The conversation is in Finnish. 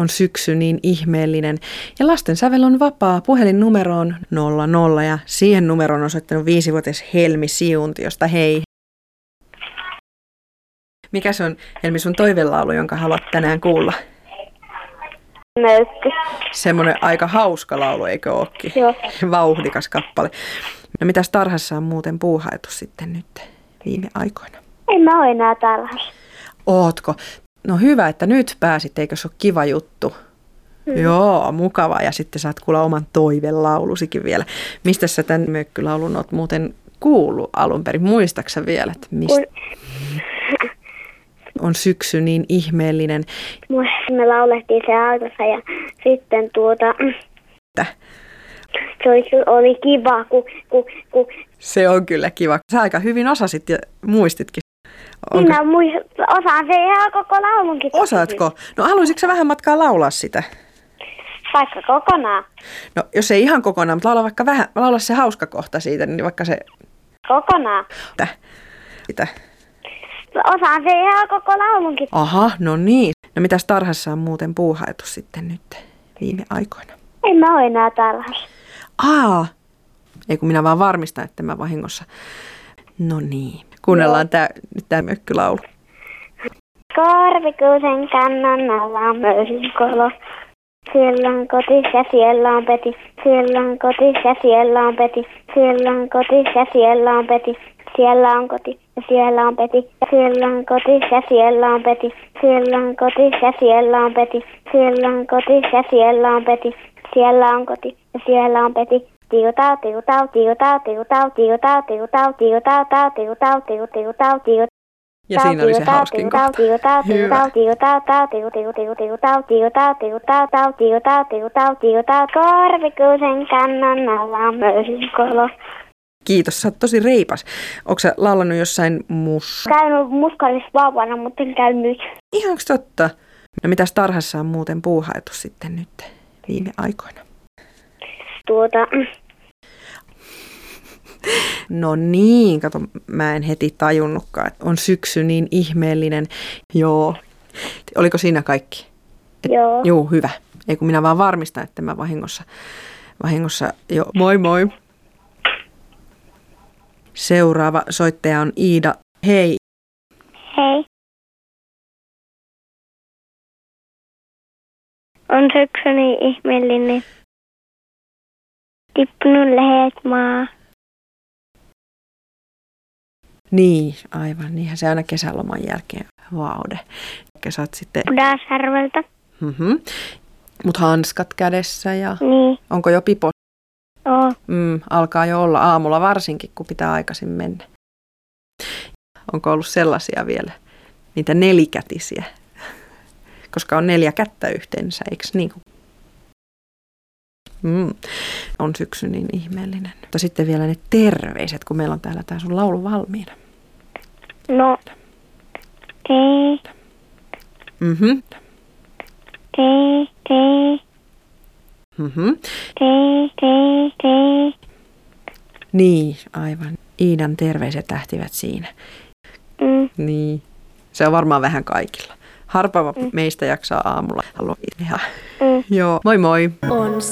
On syksy niin ihmeellinen. Ja lasten sävel on vapaa. Puhelinnumero on 00 ja siihen numeroon on soittanut 5-vuotias Helmi Siuntiosta. Hei. Mikä se on, Helmi, sun toivelaulu, jonka haluat tänään kuulla? Möykky. Semmoinen aika hauska laulu, eikö ookin? Joo. Vauhdikas kappale. No mitäs tarhassa on muuten puuhailtu sitten nyt viime aikoina? En mä ole enää tarhassa. Ootko? No hyvä, että nyt pääsit, eikö se ole kiva juttu? Joo, mukava. Ja sitten saat kuulla oman toivelaulusikin vielä. Mistä sä tämän mökkylaulun oot muuten kuullut alun perin? Muistaaksä vielä, että mistä? On syksy niin ihmeellinen. Me laulettiin se autossa ja sitten se oli kiva, kun Se on kyllä kiva. Sä aika hyvin osasit ja muistitkin. minä osaan se ihan koko laulunkin. Osaatko? No haluaisitko sä vähän matkaa laulaa sitä? Vaikka kokonaan. No jos ei ihan kokonaan, mutta laula vaikka vähän, laula se hauska kohta siitä, niin vaikka se... Kokonaan. Mitä? Osaan se ihan koko laulunkin. Aha, no niin. No mitäs tarhassa on muuten puuhailtu sitten nyt viime aikoina? En mä ole enää tarhassa. Ei kun minä vaan varmistan, että mä vahingossa. No niin. Kuunnellaan nyt tää mökkylaulu. Korvikuusen kannon alla on möyhinkolo. Siellä on kotis ja siellä on peti. Siellä on kotis ja siellä on peti. Siellä on kotis ja siellä on peti. Siellä on koti ja siellä on peti. Siellä on kotis ja siellä on peti. Siellä on kotis ja siellä on peti. Siellä on kotis ja siellä on peti. Siellä on koti ja siellä on peti. Tiutau, tiutau, tiutau, tiutau, tiutau, tiutau, tiutau, tiutau, tiutau, tiutau, tiutau. Ja siinä oli se hauskin kohta. Korvikuusen kannon alla on möyhinkolo. Kiitos, sä oot tosi reipas. Ootko sä laulanut jossain Käynyt muskallisvauvana, mutta en käy nyt. Ihanko totta? No mitäs tarhassa on muuten puuhailtu sitten nyt viime aikoina? No niin, kato, mä en heti tajunnutkaan, että on syksy niin ihmeellinen. Joo. Oliko siinä kaikki? Joo. Joo, hyvä. Ei kun minä vaan varmistan, että mä vahingossa jo. Moi moi. Seuraava soittaja on Iida. Hei. Hei. On syksy niin ihmeellinen. Tippunut lehet maa. Niin, aivan. Niinhän se aina kesäloman jälkeen vaude. Saat sitten... Pudasjärveltä. Mut hanskat kädessä ja... Niin. Onko jo pipo? Oo. Alkaa jo olla aamulla varsinkin, kun pitää aikaisin mennä. Onko ollut sellaisia vielä? Niitä nelikätisiä. Koska on 4 kättä yhteensä, eikö niin? On syksy niin ihmeellinen. Mutta sitten vielä ne terveiset, kun meillä on täällä tää sun laulu valmiina. No. Tee. Tee, tee. Tee, tee. Niin, aivan. Iidan terveiset tähtivät siinä. Niin. Se on varmaan vähän kaikilla. Harva meistä jaksaa aamulla. Haluaa tehdä. Joo, moi moi. On